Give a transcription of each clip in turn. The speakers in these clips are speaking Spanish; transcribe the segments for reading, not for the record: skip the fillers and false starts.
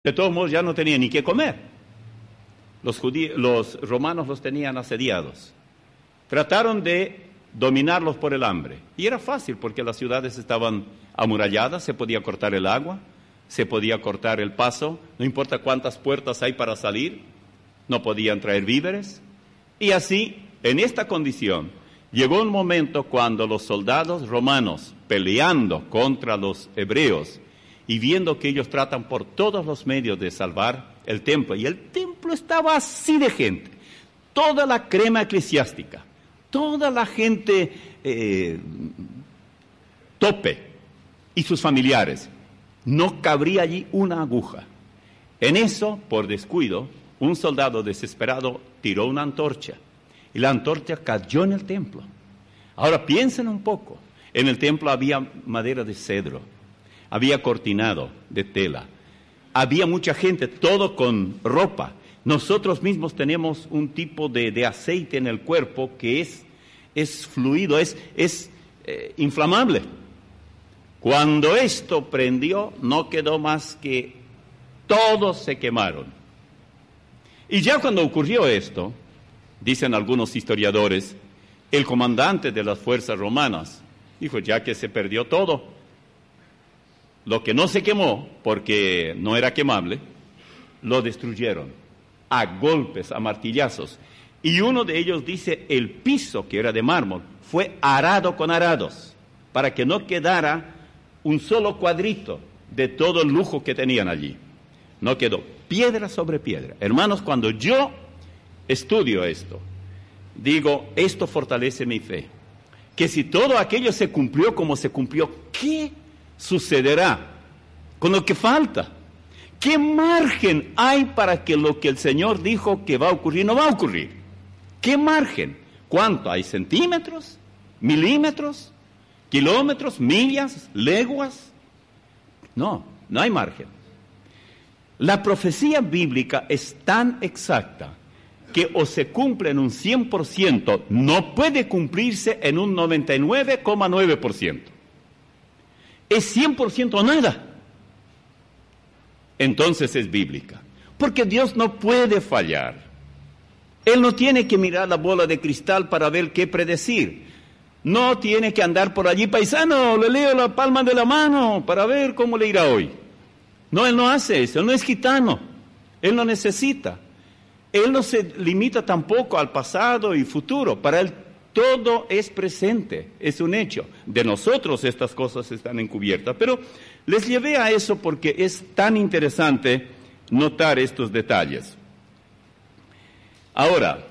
De todos modos ya no tenían ni qué comer. Los romanos los tenían asediados. Trataron de dominarlos por el hambre. Y era fácil porque las ciudades estaban amuralladas, se podía cortar el agua, se podía cortar el paso, no importa cuántas puertas hay para salir, no podían traer víveres. Y así, en esta condición, llegó un momento cuando los soldados romanos, peleando contra los hebreos, y viendo que ellos tratan por todos los medios de salvar el templo, y el templo estaba así de gente, toda la crema eclesiástica, toda la gente tope y sus familiares, no cabría allí una aguja. En eso, por descuido, un soldado desesperado tiró una antorcha, y la antorcha cayó en el templo. Ahora piensen un poco, en el templo había madera de cedro, había cortinado de tela, había mucha gente, todo con ropa. Nosotros mismos tenemos un tipo de aceite en el cuerpo que es fluido, es inflamable. Cuando esto prendió, no quedó más que todos se quemaron. Y ya cuando ocurrió esto, dicen algunos historiadores, el comandante de las fuerzas romanas dijo, ya que se perdió todo, lo que no se quemó, porque no era quemable, lo destruyeron a golpes, a martillazos. Y uno de ellos dice, el piso, que era de mármol, fue arado con arados, para que no quedara un solo cuadrito de todo el lujo que tenían allí. No quedó piedra sobre piedra. Hermanos, cuando yo estudio esto, digo, esto fortalece mi fe. Que si todo aquello se cumplió como se cumplió, ¿qué sucederá con lo que falta? ¿Qué margen hay para que lo que el Señor dijo que va a ocurrir no va a ocurrir? ¿Qué margen? ¿Cuánto? ¿Hay centímetros? ¿Milímetros? ¿Kilómetros? ¿Millas? ¿Leguas? No, no hay margen. La profecía bíblica es tan exacta que o se cumple en un 100%, no puede cumplirse en un 99,9%. Es 100% o nada. Entonces es bíblica. Porque Dios no puede fallar. Él no tiene que mirar la bola de cristal para ver qué predecir. No tiene que andar por allí, paisano, le leo la palma de la mano para ver cómo le irá hoy. No, Él no hace eso, Él no es gitano. Él no necesita. Él no se limita tampoco al pasado y futuro. Para Él todo es presente, es un hecho. De nosotros estas cosas están encubiertas. Pero les llevé a eso porque es tan interesante notar estos detalles. Ahora,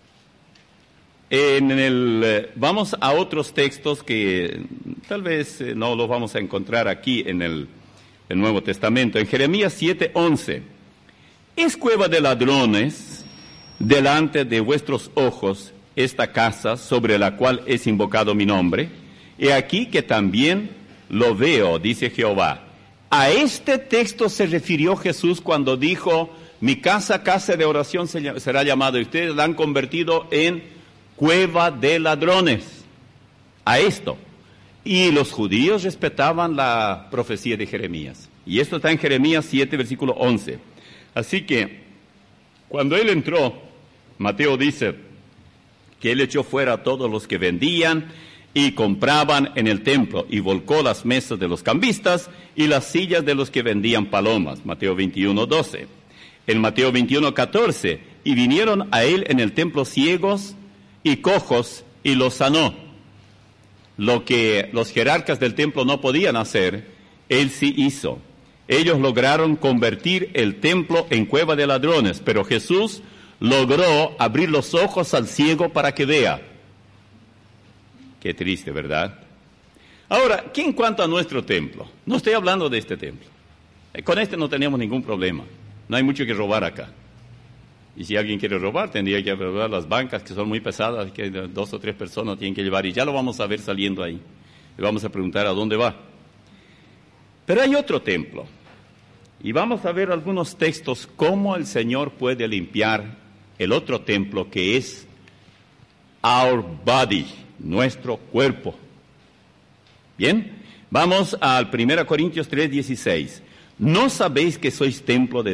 vamos a otros textos que tal vez no los vamos a encontrar aquí en el Nuevo Testamento. En Jeremías 7:11, es cueva de ladrones delante de vuestros ojos esta casa sobre la cual es invocado mi nombre. He aquí que también lo veo, dice Jehová. A este texto se refirió Jesús cuando dijo, mi casa, casa de oración será llamada, y ustedes la han convertido en cueva de ladrones. A esto. Y los judíos respetaban la profecía de Jeremías. Y esto está en Jeremías 7, versículo 11. Así que, cuando él entró, Mateo dice que él echó fuera a todos los que vendían y compraban en el templo, y volcó las mesas de los cambistas y las sillas de los que vendían palomas. Mateo 21:12. En Mateo 21:14, y vinieron a él en el templo ciegos y cojos, y los sanó. Lo que los jerarcas del templo no podían hacer, él sí hizo. Ellos lograron convertir el templo en cueva de ladrones, pero Jesús logró abrir los ojos al ciego para que vea. Qué triste, ¿verdad? Ahora, ¿qué en cuanto a nuestro templo? No estoy hablando de este templo. Con este no tenemos ningún problema. No hay mucho que robar acá. Y si alguien quiere robar, tendría que robar las bancas, que son muy pesadas, que 2 o 3 personas tienen que llevar. Y ya lo vamos a ver saliendo ahí. Le vamos a preguntar a dónde va. Pero hay otro templo. Y vamos a ver algunos textos cómo el Señor puede limpiar el otro templo que es our body, nuestro cuerpo. Bien, vamos al 1 Corintios 3:16. ¿No sabéis que sois templo de